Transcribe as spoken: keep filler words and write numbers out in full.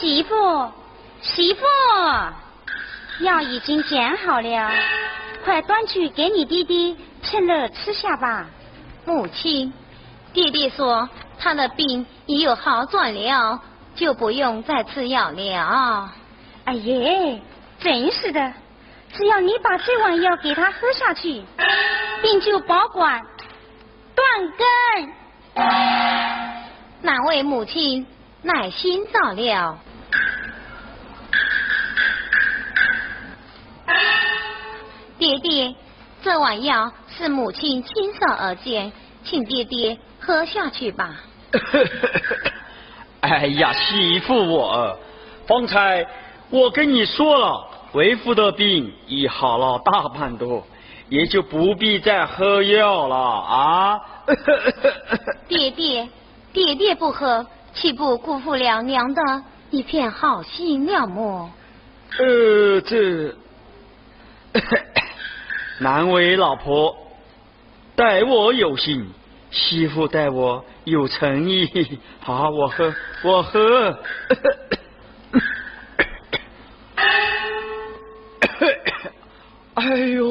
媳妇，媳妇，药已经煎好了，快端去给你弟弟趁热吃下吧。 母亲，弟弟说他的病已有好转了，就不用再吃药了。 哎耶，真是的，只要你把这碗药给他喝下去，病就保管断根。 哪位母亲耐心早了。爹爹，这碗药是母亲亲手而煎，请爹爹喝下去吧。 哎呀，媳妇我，方才我跟你说了，为父的病已好了大半多，也就不必再喝药了啊。 爹爹，爹爹不喝，岂不辜负了娘的一片好心了么？ 呃，这难为老婆待我有心，媳妇待我有诚意。好，我喝，我喝。哎呦。